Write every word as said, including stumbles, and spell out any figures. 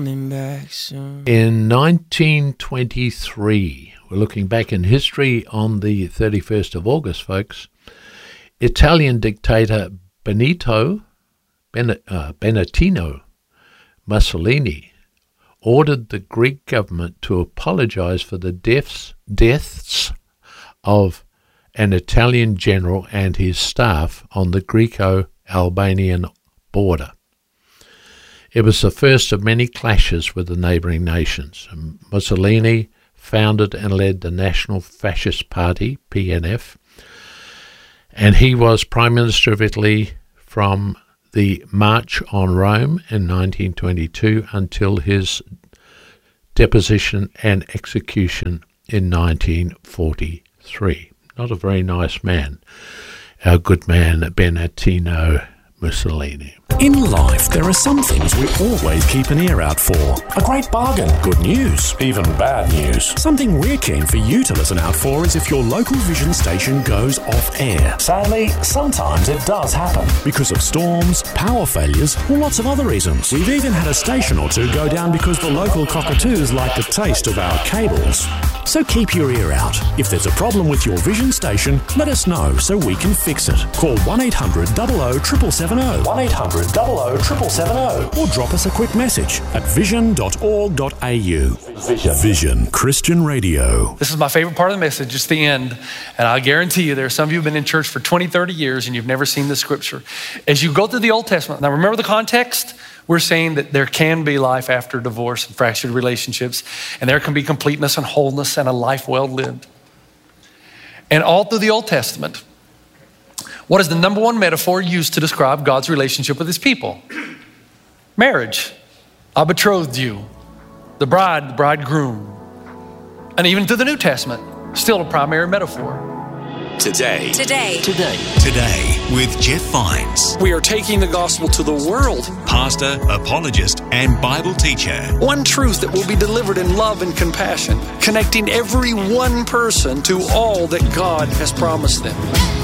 In nineteen twenty-three, we're looking back in history on the thirty-first of August, folks, Italian dictator Benito Ben, uh, Benitino Mussolini ordered the Greek government to apologize for the deaths, deaths of an Italian general and his staff on the Greco-Albanian border. It was the first of many clashes with the neighbouring nations. Mussolini founded and led the National Fascist Party, P N F, and he was Prime Minister of Italy from the March on Rome in nineteen twenty-two until his deposition and execution in nineteen forty-three. Not a very nice man, our good man Benitino Mussolini. In life, there are some things we always keep an ear out for. A great bargain, good news, even bad news. Something we're keen for you to listen out for is if your local Vision station goes off air. Sadly, sometimes it does happen. Because of storms, power failures, or lots of other reasons. We've even had a station or two go down because the local cockatoos like the taste of our cables. So keep your ear out. If there's a problem with your Vision station, let us know so we can fix it. Call one eight hundred zero zero seven seven zero. one eight hundred zero zero seven seven zero. Or drop us a quick message at vision dot org dot a u. Vision. Vision Christian Radio. This is my favorite part of the message, it's the end. And I guarantee you there are some of you who have been in church for twenty, thirty years and you've never seen the scripture. As you go through the Old Testament, now remember the context? We're saying that there can be life after divorce and fractured relationships, and there can be completeness and wholeness and a life well lived. And all through the Old Testament, what is the number one metaphor used to describe God's relationship with his people? Marriage. I betrothed you. The bride, the bridegroom. And even through the New Testament, still a primary metaphor. Today. Today. Today. Today with Jeff Vines. We are taking the gospel to the world. Pastor, apologist, and Bible teacher. One truth that will be delivered in love and compassion, connecting every one person to all that God has promised them.